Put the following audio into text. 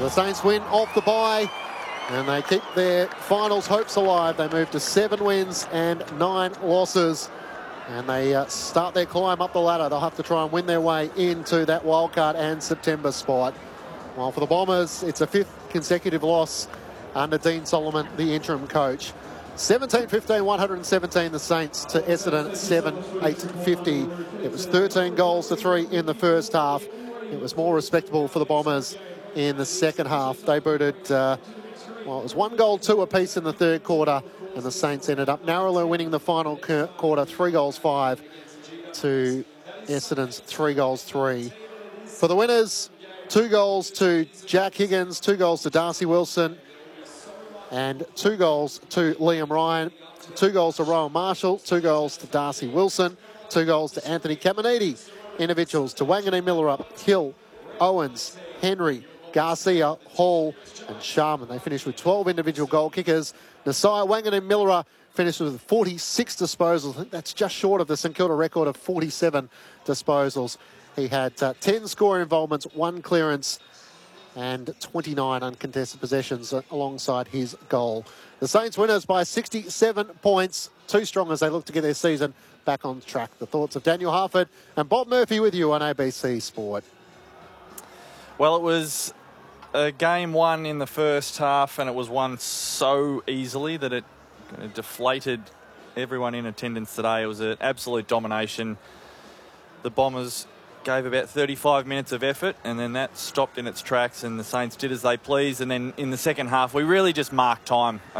the Saints win off the bye, and they keep their finals hopes alive. They move to 7 wins and 9 losses, and they start their climb up the ladder. They'll have to try and win their way into that wildcard and September spot. While for the Bombers, it's a 5th consecutive loss under Dean Solomon, the interim coach. 17-15, 117 the Saints to Essendon 7-8-50. It was 13 goals to 3 in the first half. It was more respectable for the Bombers in the second half. They booted, well, it was 1 goal, 2 apiece in the third quarter, and the Saints ended up narrowly winning the final quarter, 3 goals 5 to Essendon's 3 goals 3. For the winners, 2 goals to Jack Higgins, 2 goals to Darcy Wilson, and 2 goals to Liam Ryan, 2 goals to Rowan Marshall, 2 goals to Darcy Wilson, 2 goals to Anthony Caminiti. Individuals to Wanganeen Millerup, Hill, Owens, Henry, Garcia, Hall and Sharman. They finished with 12 individual goal kickers. Nasiah Wanganeen Millerup finished with 46 disposals. I think that's just short of the St Kilda record of 47 disposals. He had 10 scoring involvements, 1 clearance and 29 uncontested possessions alongside his goal. The Saints winners by 67 points, too strong as they look to get their season back on track. The thoughts of Daniel Harford and Bob Murphy with you on ABC Sport. Well, it was a game won in the first half, and it was won so easily that it deflated everyone in attendance today. It was an absolute domination. The Bombers gave about 35 minutes of effort, and then that stopped in its tracks, and the Saints did as they pleased. And then in the second half, we really just marked time.